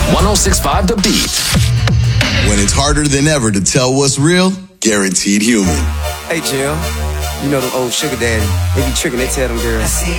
106.5 The Beat. When it's harder than ever to tell what's real, Guaranteed Human. Hey, Jill. You know them old sugar daddy. They be tricking, they tell them girls.